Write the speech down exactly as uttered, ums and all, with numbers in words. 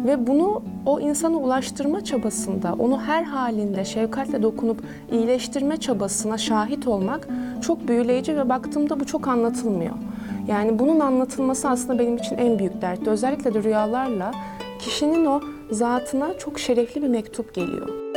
Ve bunu o insana ulaştırma çabasında, onu her halinde şefkatle dokunup iyileştirme çabasına şahit olmak çok büyüleyici ve baktığımda bu çok anlatılmıyor. Yani bunun anlatılması aslında benim için en büyük dert. Özellikle de rüyalarla kişinin o zatına çok şerefli bir mektup geliyor.